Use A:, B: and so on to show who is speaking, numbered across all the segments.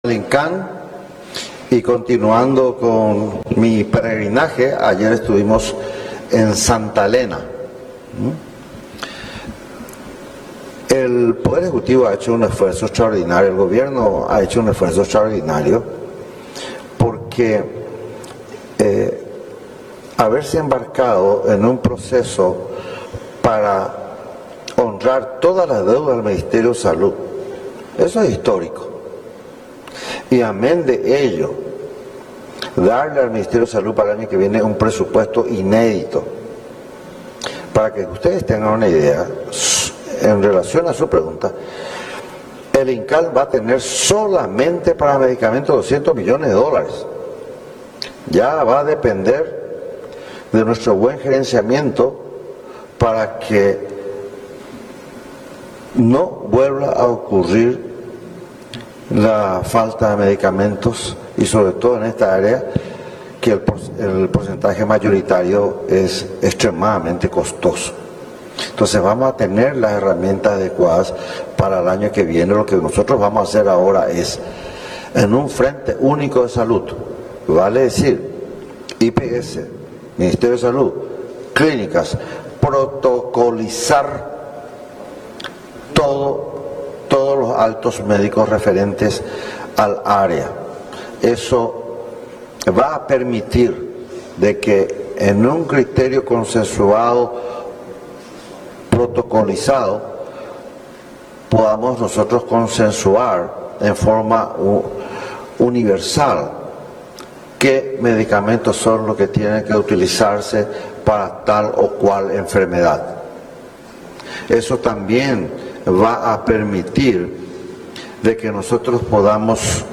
A: al INCAN y continuando con mi peregrinaje, ayer estuvimos en Santa Elena. El Poder Ejecutivo ha hecho un esfuerzo extraordinario, el gobierno ha hecho un esfuerzo extraordinario porque haberse embarcado en un proceso para honrar todas las deudas del Ministerio de Salud, eso es histórico. Y amén de ello, darle al Ministerio de Salud para el año que viene un presupuesto inédito. Para que ustedes tengan una idea, en relación a su pregunta, el INCAN va a tener solamente para medicamentos 200 millones de dólares. Ya va a depender de nuestro buen gerenciamiento para que no vuelva a ocurrir la falta de medicamentos y sobre todo en esta área que el porcentaje mayoritario es extremadamente costoso. Entonces vamos a tener las herramientas adecuadas para el año que viene. Lo que nosotros vamos a hacer ahora es, en un frente único de salud, vale decir, IPS, Ministerio de Salud, clínicas, protocolizar todos los altos médicos referentes al área. Eso va a permitir de que en un criterio consensuado, protocolizado, podamos nosotros consensuar en forma universal qué medicamentos son los que tienen que utilizarse para tal o cual enfermedad. Eso también va a permitir de que nosotros podamos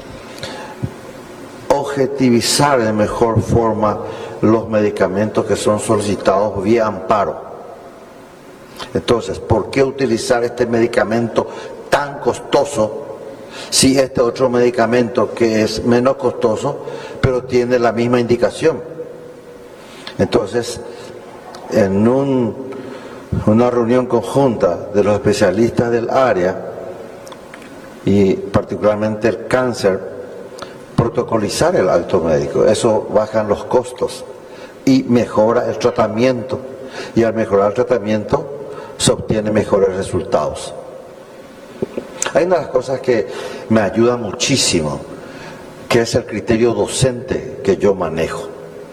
A: objetivizar de mejor forma los medicamentos que son solicitados vía amparo. Entonces, ¿por qué utilizar este medicamento tan costoso si este otro medicamento que es menos costoso pero tiene la misma indicación? Entonces, en una reunión conjunta de los especialistas del área y particularmente el cáncer, protocolizar el alto médico, eso baja los costos y mejora el tratamiento, y al mejorar el tratamiento se obtienen mejores resultados. Hay una de las cosas que me ayuda muchísimo, que es el criterio docente que yo manejo.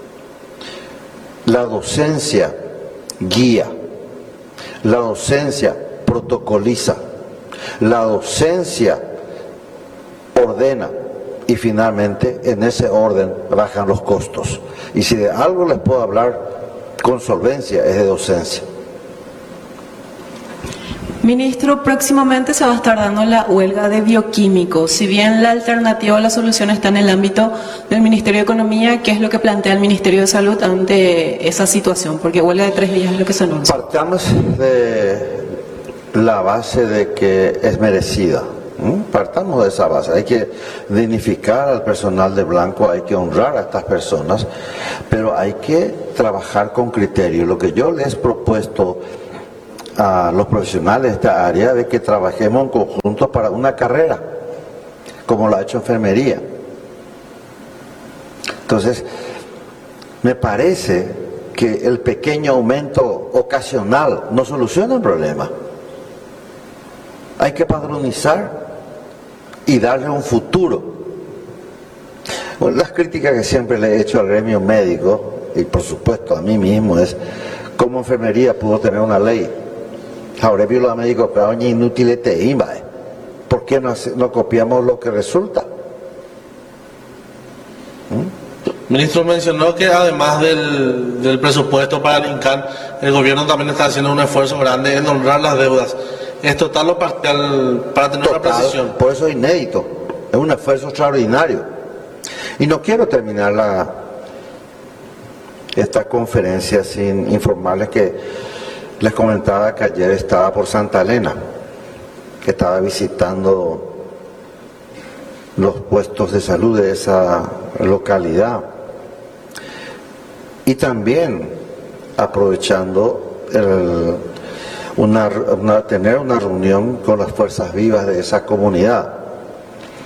A: La docencia guía, la docencia protocoliza, la docencia ordena y finalmente en ese orden bajan los costos. Y si de algo les puedo hablar con solvencia es de docencia.
B: Ministro, próximamente se va a estar dando la huelga de bioquímicos. Si bien la alternativa o la solución está en el ámbito del Ministerio de Economía, ¿qué es lo que plantea el Ministerio de Salud ante esa situación? Porque huelga de 3 días es lo que se anuncia.
A: Partamos de la base de que es merecida. Partamos de esa base. Hay que dignificar al personal de blanco, hay que honrar a estas personas, pero hay que trabajar con criterio. Lo que yo les he propuesto a los profesionales de esta área de que trabajemos en conjunto para una carrera, como lo ha hecho enfermería. Entonces, me parece que el pequeño aumento ocasional no soluciona el problema. Hay que padronizar y darle un futuro. Bueno, las críticas que siempre le he hecho al gremio médico, y por supuesto a mí mismo, es cómo enfermería pudo tener una ley. Ahora vi los médicos, pero es inútil ¿por qué no copiamos lo que resulta?
C: Ministro, mencionó que además del presupuesto para el INCAN, el gobierno también está haciendo un esfuerzo grande en honrar las deudas. ¿Es total o parcial para tener una precisión?
A: Por eso es inédito, es un esfuerzo extraordinario. Y no quiero terminar esta conferencia sin informarles que les comentaba que ayer estaba por Santa Elena, que estaba visitando los puestos de salud de esa localidad y también aprovechando tener una reunión con las fuerzas vivas de esa comunidad.